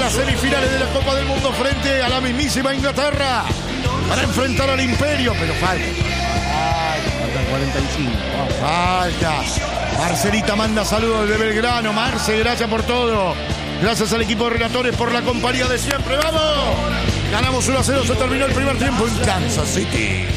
las semifinales de la Copa del Mundo frente a la mismísima Inglaterra para enfrentar al Imperio, pero falta 45. Falta. Marcelita manda saludos desde Belgrano. Marce, gracias por todo. Gracias al equipo de relatores por la compañía de siempre. ¡Vamos! Ganamos 1-0, se terminó el primer tiempo en Kansas City.